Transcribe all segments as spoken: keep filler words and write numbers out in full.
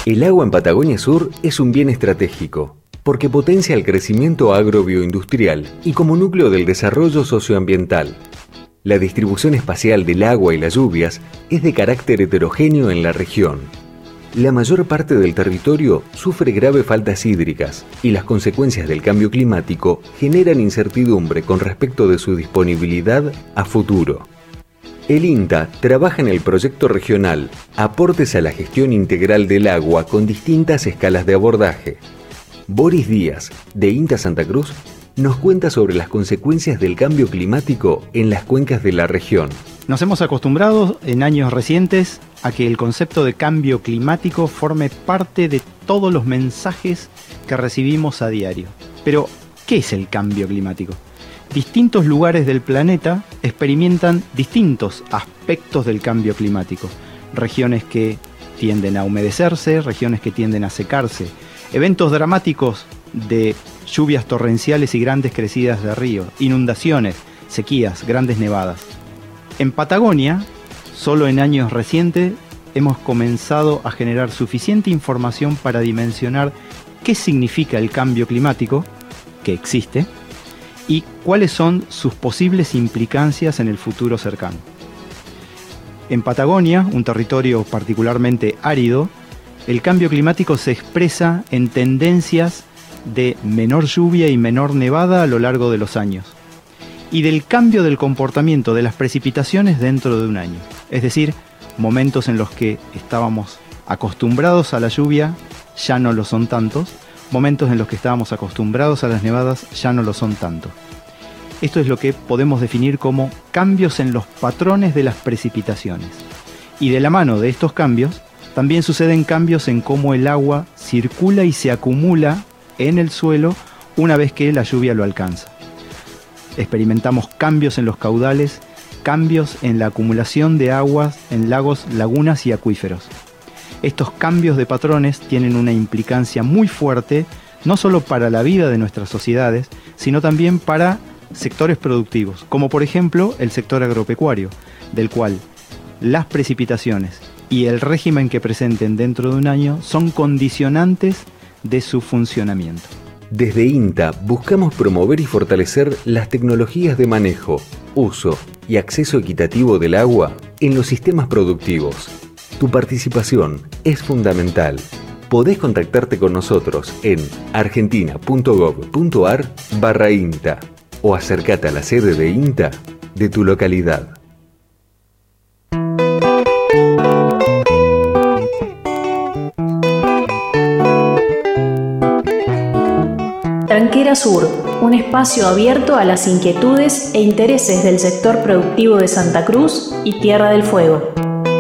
El agua en Patagonia Sur es un bien estratégico, porque potencia el crecimiento agrobioindustrial y como núcleo del desarrollo socioambiental. La distribución espacial del agua y las lluvias es de carácter heterogéneo en la región. La mayor parte del territorio sufre graves faltas hídricas y las consecuencias del cambio climático generan incertidumbre con respecto de su disponibilidad a futuro. El INTA trabaja en el proyecto regional Aportes a la Gestión Integral del Agua con distintas escalas de abordaje. Boris Díaz, de INTA Santa Cruz, nos cuenta sobre las consecuencias del cambio climático en las cuencas de la región. Nos hemos acostumbrado en años recientes a que el concepto de cambio climático forme parte de todos los mensajes que recibimos a diario. Pero, ¿qué es el cambio climático? Distintos lugares del planeta experimentan distintos aspectos del cambio climático. Regiones que tienden a humedecerse, regiones que tienden a secarse. Eventos dramáticos de lluvias torrenciales y grandes crecidas de río, inundaciones, sequías, grandes nevadas. En Patagonia, solo en años recientes, hemos comenzado a generar suficiente información para dimensionar qué significa el cambio climático, que existe, y cuáles son sus posibles implicancias en el futuro cercano. En Patagonia, un territorio particularmente árido, el cambio climático se expresa en tendencias de menor lluvia y menor nevada a lo largo de los años, y del cambio del comportamiento de las precipitaciones dentro de un año. Es decir, momentos en los que estábamos acostumbrados a la lluvia ya no lo son tantos, momentos en los que estábamos acostumbrados a las nevadas ya no lo son tanto. Esto es lo que podemos definir como cambios en los patrones de las precipitaciones. Y de la mano de estos cambios, también suceden cambios en cómo el agua circula y se acumula en el suelo una vez que la lluvia lo alcanza. Experimentamos cambios en los caudales, cambios en la acumulación de aguas en lagos, lagunas y acuíferos. Estos cambios de patrones tienen una implicancia muy fuerte, no solo para la vida de nuestras sociedades, sino también para sectores productivos, como por ejemplo el sector agropecuario, del cual las precipitaciones y el régimen que presenten dentro de un año son condicionantes de su funcionamiento. Desde INTA buscamos promover y fortalecer las tecnologías de manejo, uso y acceso equitativo del agua en los sistemas productivos. Tu participación es fundamental. Podés contactarte con nosotros en argentina.gov.ar barra INTA o acércate a la sede de INTA de tu localidad. Tranquera Sur, un espacio abierto a las inquietudes e intereses del sector productivo de Santa Cruz y Tierra del Fuego.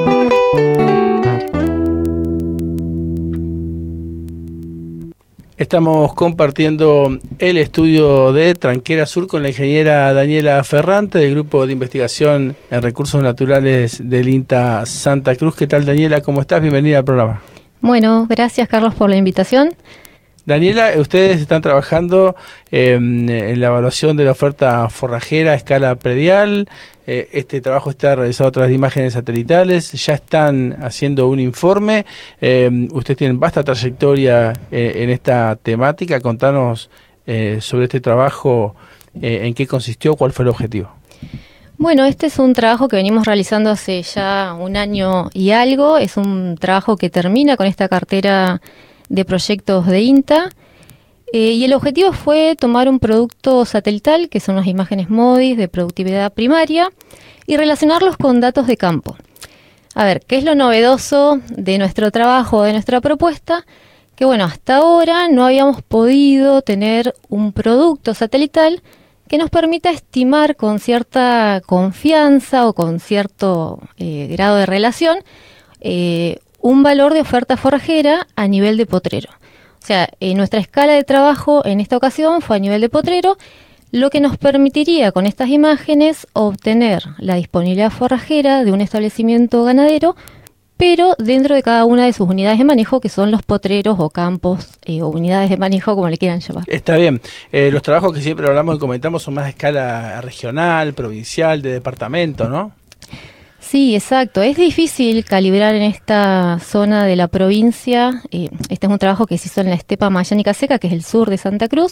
Estamos compartiendo el estudio de Tranquera Sur con la ingeniera Daniela Ferrante del Grupo de Investigación en Recursos Naturales del INTA Santa Cruz. ¿Qué tal, Daniela? ¿Cómo estás? Bienvenida al programa. Bueno, gracias, Carlos, por la invitación. Daniela, ustedes están trabajando eh, en la evaluación de la oferta forrajera a escala predial. Eh, este trabajo está realizado a través de imágenes satelitales. Ya están haciendo un informe. Eh, ustedes tienen vasta trayectoria eh, en esta temática. Contanos eh, sobre este trabajo, eh, en qué consistió, cuál fue el objetivo. Bueno, este es un trabajo que venimos realizando hace ya un año y algo. Es un trabajo que termina con esta cartera de proyectos de INTA, eh, y el objetivo fue tomar un producto satelital, que son las imágenes MODIS de productividad primaria, y relacionarlos con datos de campo. A ver, ¿qué es lo novedoso de nuestro trabajo, de nuestra propuesta? Que bueno, hasta ahora no habíamos podido tener un producto satelital que nos permita estimar con cierta confianza o con cierto eh, grado de relación eh, un valor de oferta forrajera a nivel de potrero. O sea, eh, nuestra escala de trabajo en esta ocasión fue a nivel de potrero, lo que nos permitiría con estas imágenes obtener la disponibilidad forrajera de un establecimiento ganadero, pero dentro de cada una de sus unidades de manejo, que son los potreros o campos eh, o unidades de manejo, como le quieran llamar. Está bien. Eh, los trabajos que siempre hablamos y comentamos son más a escala regional, provincial, de departamento, ¿no? Sí, exacto. Es difícil calibrar en esta zona de la provincia. Eh, este es un trabajo que se hizo en la estepa amazónica seca, que es el sur de Santa Cruz.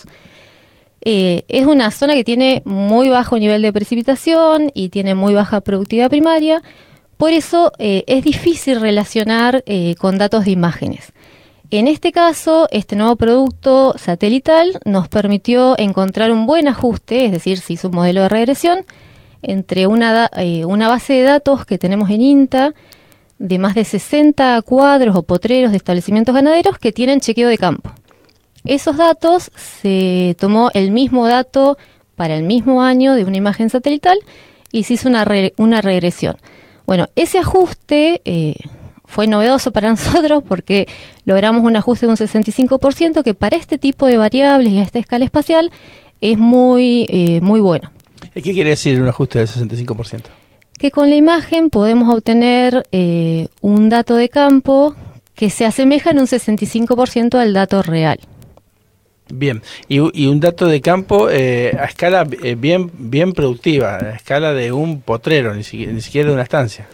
Eh, es una zona que tiene muy bajo nivel de precipitación y tiene muy baja productividad primaria. Por eso eh, es difícil relacionar eh, con datos de imágenes. En este caso, este nuevo producto satelital nos permitió encontrar un buen ajuste, es decir, se hizo un modelo de regresión entre una, eh, una base de datos que tenemos en INTA de más de sesenta cuadros o potreros de establecimientos ganaderos que tienen chequeo de campo. Esos datos se tomó el mismo dato para el mismo año de una imagen satelital y se hizo una, re, una regresión. Bueno, ese ajuste eh, fue novedoso para nosotros porque logramos un ajuste de un sesenta y cinco por ciento que para este tipo de variables y a esta escala espacial es muy, eh, muy bueno. ¿Qué quiere decir un ajuste del sesenta y cinco por ciento? Que con la imagen podemos obtener eh, un dato de campo que se asemeja en un sesenta y cinco por ciento al dato real. Bien, y, y un dato de campo eh, a escala eh, bien, bien productiva, a escala de un potrero, ni siquiera, ni siquiera de una estancia.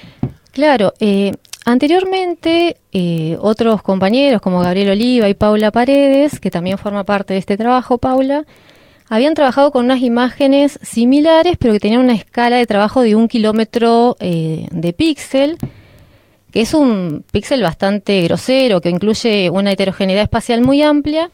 Claro, eh, anteriormente eh, otros compañeros como Gabriel Oliva y Paula Paredes, que también forma parte de este trabajo, Paula, habían trabajado con unas imágenes similares, pero que tenían una escala de trabajo de un kilómetro eh, de píxel, que es un píxel bastante grosero, que incluye una heterogeneidad espacial muy amplia,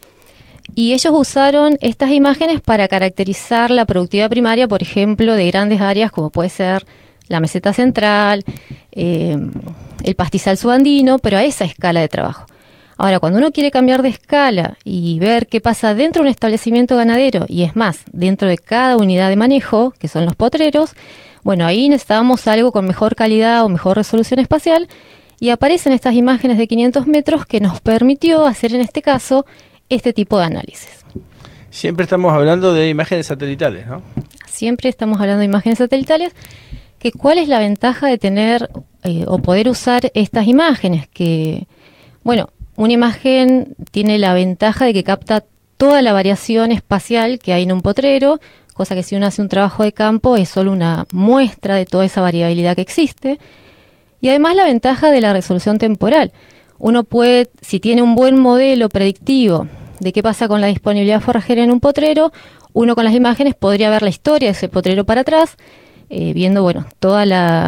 y ellos usaron estas imágenes para caracterizar la productividad primaria, por ejemplo, de grandes áreas como puede ser la meseta central, eh, el pastizal subandino, pero a esa escala de trabajo. Ahora, cuando uno quiere cambiar de escala y ver qué pasa dentro de un establecimiento ganadero, y es más, dentro de cada unidad de manejo, que son los potreros, bueno, ahí necesitábamos algo con mejor calidad o mejor resolución espacial, y aparecen estas imágenes de quinientos metros que nos permitió hacer en este caso este tipo de análisis. Siempre estamos hablando de imágenes satelitales, ¿no? Siempre estamos hablando de imágenes satelitales, que cuál es la ventaja de tener eh, o poder usar estas imágenes, que, bueno, una imagen tiene la ventaja de que capta toda la variación espacial que hay en un potrero, cosa que si uno hace un trabajo de campo es solo una muestra de toda esa variabilidad que existe. Y además la ventaja de la resolución temporal. Uno puede, si tiene un buen modelo predictivo de qué pasa con la disponibilidad forrajera en un potrero, uno con las imágenes podría ver la historia de ese potrero para atrás, eh, viendo, bueno, todos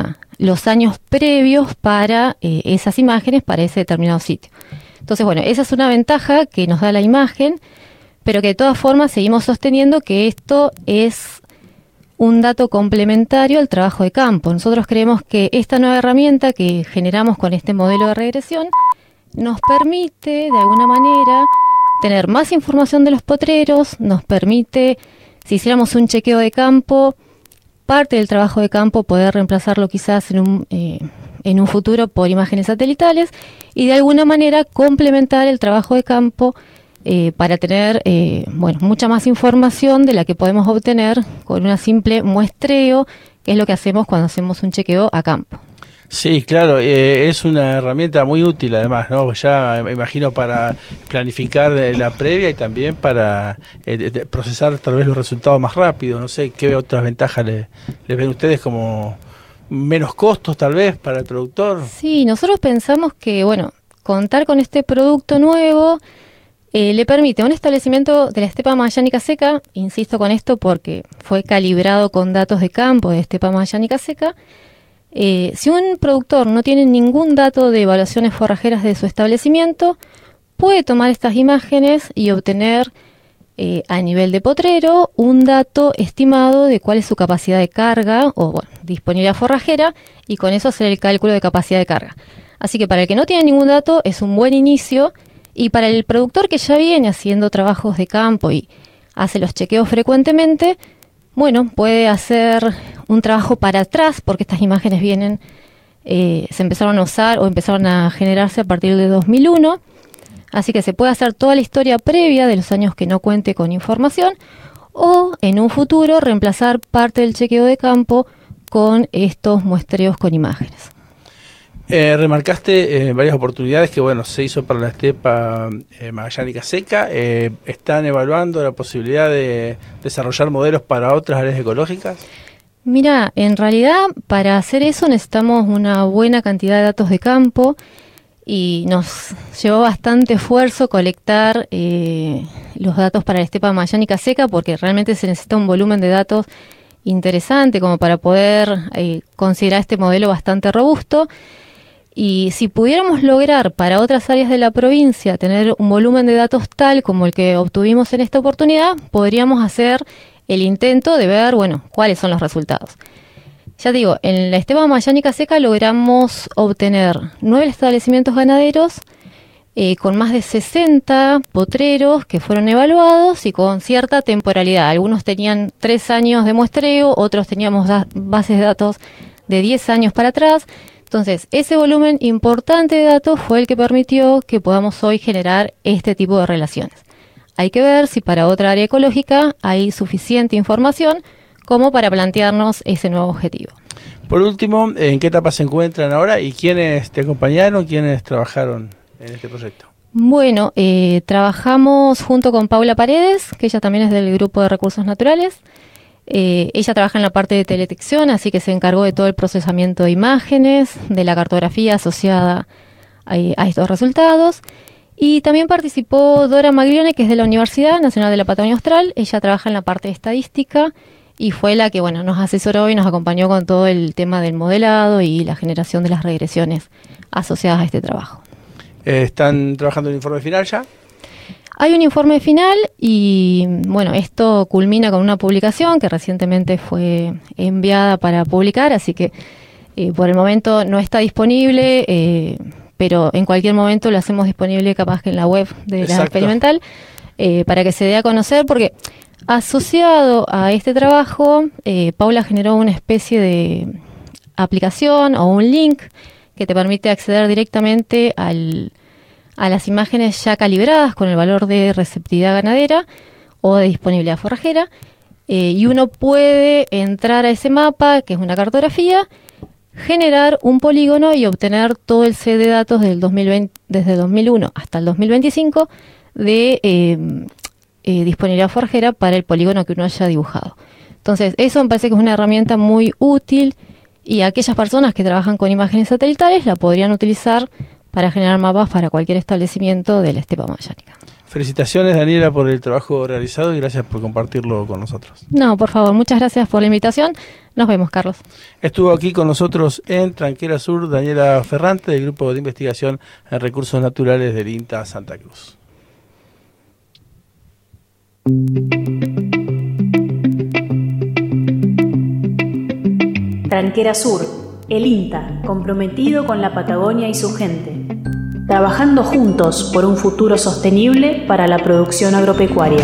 los años previos para eh, esas imágenes, para ese determinado sitio. Entonces, bueno, esa es una ventaja que nos da la imagen, pero que de todas formas seguimos sosteniendo que esto es un dato complementario al trabajo de campo. Nosotros creemos que esta nueva herramienta que generamos con este modelo de regresión nos permite, de alguna manera, tener más información de los potreros, nos permite, si hiciéramos un chequeo de campo, parte del trabajo de campo poder reemplazarlo quizás en un... Eh, en un futuro por imágenes satelitales y de alguna manera complementar el trabajo de campo eh, para tener eh, bueno, mucha más información de la que podemos obtener con una simple muestreo, que es lo que hacemos cuando hacemos un chequeo a campo. Sí, claro, eh, es una herramienta muy útil además, ¿no? Ya me imagino para planificar la previa y también para eh, procesar tal vez los resultados más rápido. No sé, ¿qué otras ventajas le, le ven ustedes como... menos costos tal vez para el productor? Sí, nosotros pensamos que, bueno, contar con este producto nuevo eh, le permite a un establecimiento de la estepa amazónica seca, insisto con esto porque fue calibrado con datos de campo de estepa amazónica seca, eh, si un productor no tiene ningún dato de evaluaciones forrajeras de su establecimiento, puede tomar estas imágenes y obtener Eh, a nivel de potrero, un dato estimado de cuál es su capacidad de carga o bueno, disponibilidad forrajera y con eso hacer el cálculo de capacidad de carga. Así que para el que no tiene ningún dato es un buen inicio y para el productor que ya viene haciendo trabajos de campo y hace los chequeos frecuentemente, bueno, puede hacer un trabajo para atrás porque estas imágenes vienen, eh, se empezaron a usar o empezaron a generarse a partir de dos mil uno. Así que se puede hacer toda la historia previa de los años que no cuente con información o en un futuro reemplazar parte del chequeo de campo con estos muestreos con imágenes. Eh, remarcaste en eh, varias oportunidades que bueno se hizo para la estepa eh, amazónica seca. Eh, ¿Están evaluando la posibilidad de desarrollar modelos para otras áreas ecológicas? Mira, en realidad para hacer eso necesitamos una buena cantidad de datos de campo y nos llevó bastante esfuerzo colectar eh, los datos para la estepa amazónica seca, porque realmente se necesita un volumen de datos interesante como para poder eh, considerar este modelo bastante robusto. Y si pudiéramos lograr para otras áreas de la provincia tener un volumen de datos tal como el que obtuvimos en esta oportunidad, podríamos hacer el intento de ver, bueno, cuáles son los resultados. Ya digo, en la estepa amazónica seca logramos obtener nueve establecimientos ganaderos eh, con más de sesenta potreros que fueron evaluados y con cierta temporalidad. Algunos tenían tres años de muestreo, otros teníamos da- bases de datos de diez años para atrás. Entonces, ese volumen importante de datos fue el que permitió que podamos hoy generar este tipo de relaciones. Hay que ver si para otra área ecológica hay suficiente información como para plantearnos ese nuevo objetivo. Por último, ¿en qué etapa se encuentran ahora y quiénes te acompañaron, quiénes trabajaron en este proyecto? Bueno, eh, trabajamos junto con Paula Paredes, que ella también es del Grupo de Recursos Naturales. Eh, ella trabaja en la parte de teledetección, así que se encargó de todo el procesamiento de imágenes, de la cartografía asociada a, a estos resultados. Y también participó Dora Maglione, que es de la Universidad Nacional de la Patagonia Austral. Ella trabaja en la parte de estadística y fue la que, bueno, nos asesoró y nos acompañó con todo el tema del modelado y la generación de las regresiones asociadas a este trabajo. Eh, ¿Están trabajando en el informe final ya? Hay un informe final y, bueno, esto culmina con una publicación que recientemente fue enviada para publicar, así que eh, por el momento no está disponible, eh, pero en cualquier momento lo hacemos disponible capaz que en la web de la experimental, eh, para que se dé a conocer, porque asociado a este trabajo, eh, Paula generó una especie de aplicación o un link que te permite acceder directamente al, a las imágenes ya calibradas con el valor de receptividad ganadera o de disponibilidad forrajera, eh, y uno puede entrar a ese mapa, que es una cartografía, generar un polígono y obtener todo el set de datos del dos mil veinte, desde dos mil uno hasta el dos mil veinticinco de eh, eh, disponibilidad forrajera para el polígono que uno haya dibujado. Entonces, eso me parece que es una herramienta muy útil y aquellas personas que trabajan con imágenes satelitales la podrían utilizar para generar mapas para cualquier establecimiento de la estepa amazónica. Felicitaciones, Daniela, por el trabajo realizado y gracias por compartirlo con nosotros. No, por favor, muchas gracias por la invitación. Nos vemos, Carlos. Estuvo aquí con nosotros en Tranquera Sur Daniela Ferrante, del Grupo de Investigación en Recursos Naturales del INTA Santa Cruz. Tranquera Sur, el INTA, comprometido con la Patagonia y su gente. Trabajando juntos por un futuro sostenible para la producción agropecuaria.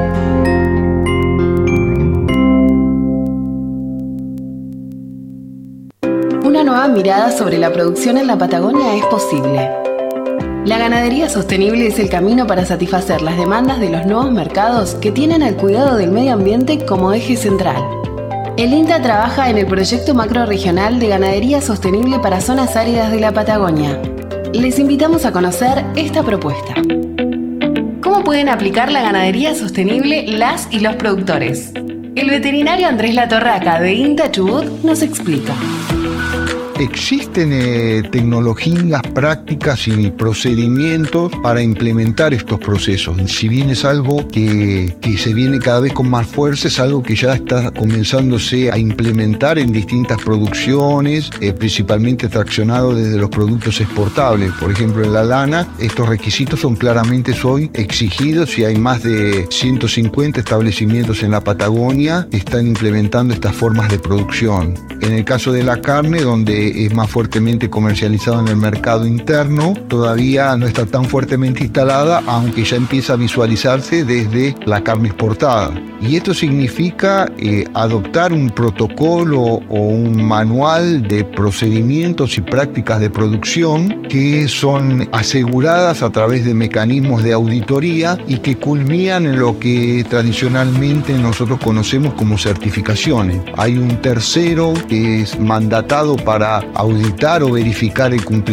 Una nueva mirada sobre la producción en la Patagonia es posible. La ganadería sostenible es el camino para satisfacer las demandas de los nuevos mercados que tienen el cuidado del medio ambiente como eje central. El INTA trabaja en el proyecto macrorregional de ganadería sostenible para zonas áridas de la Patagonia. Les invitamos a conocer esta propuesta. ¿Cómo pueden aplicar la ganadería sostenible las y los productores? El veterinario Andrés Latorraca de INTA Chubut nos explica. Existen eh, tecnologías, prácticas y procedimientos para implementar estos procesos. Si bien es algo que, que se viene cada vez con más fuerza, es algo que ya está comenzándose a implementar en distintas producciones, eh, principalmente traccionado desde los productos exportables. Por ejemplo, en la lana, estos requisitos son claramente hoy exigidos y hay más de ciento cincuenta establecimientos en la Patagonia que están implementando estas formas de producción. En el caso de la carne, donde es más fuertemente comercializado en el mercado interno, todavía no está tan fuertemente instalada, aunque ya empieza a visualizarse desde la carne exportada. Y esto significa eh, adoptar un protocolo o un manual de procedimientos y prácticas de producción que son aseguradas a través de mecanismos de auditoría y que culminan en lo que tradicionalmente nosotros conocemos como certificaciones. Hay un tercero que es mandatado para auditar o verificar el cumplimiento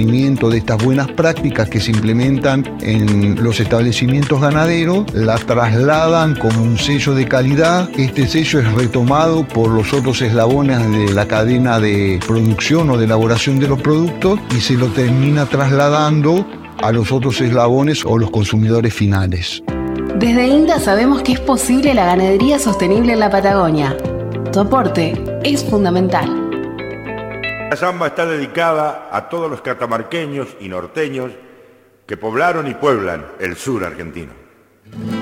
producto de estas buenas prácticas que se implementan en los establecimientos ganaderos, la trasladan como un sello de calidad. Este sello es retomado por los otros eslabones de la cadena de producción o de elaboración de los productos y se lo termina trasladando a los otros eslabones o los consumidores finales. Desde INTA sabemos que es posible la ganadería sostenible en la Patagonia. Tu aporte es fundamental. La samba está dedicada a todos los catamarqueños y norteños que poblaron y pueblan el sur argentino.